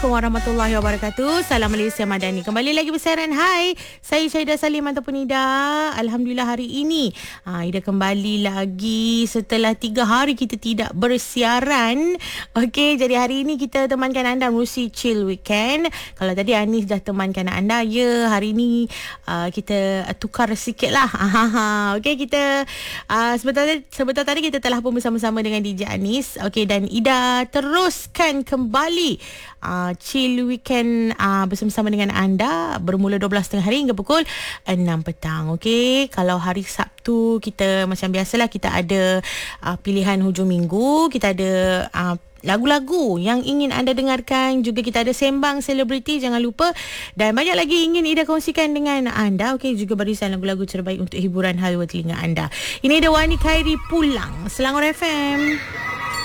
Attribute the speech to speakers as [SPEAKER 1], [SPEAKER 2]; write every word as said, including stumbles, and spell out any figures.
[SPEAKER 1] Warahmatullahi wabarakatuh. Salam Malaysia Madani. Kembali lagi bersiaran. Hai, saya Syahidah Salim ataupun Ida. Alhamdulillah hari ini ha, Ida kembali lagi setelah tiga hari kita tidak bersiaran. Okey, jadi hari ini kita temankan anda melalui Chill Weekend. Kalau tadi Anis dah temankan anda, ya, hari ini uh, kita tukar sikit lah. Okey, kita uh, sebentar, sebentar tadi kita telah pun bersama-sama dengan D J Anis. Okey, dan Ida teruskan kembali Uh, Chill Weekend uh, bersama-sama dengan anda bermula dua belas tiga puluh hari hingga pukul enam petang. Okey, kalau hari Sabtu kita macam biasalah, kita ada uh, pilihan hujung minggu, kita ada uh, lagu-lagu yang ingin anda dengarkan, juga kita ada sembang selebriti, jangan lupa, dan banyak lagi ingin Ida kongsikan dengan anda. Okey, juga barisan lagu-lagu terbaik untuk hiburan halwa telinga anda. Ini ada Wani Khairi Pulang, Selangor F M.